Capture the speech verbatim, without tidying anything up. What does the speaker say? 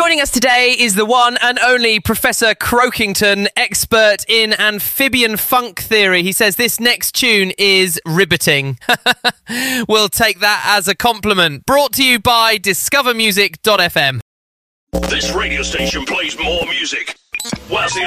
Joining us today is the one and only Professor Croakington, expert in amphibian funk theory. He says this next tune is riveting. We'll take that as a compliment. Brought to you by discover music dot f m. This radio station plays more music. Whilst the